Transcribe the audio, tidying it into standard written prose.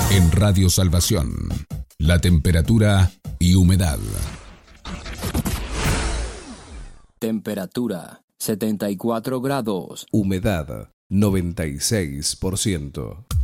En Radio Salvación, la temperatura y humedad. Temperatura 74 grados. Humedad 96%.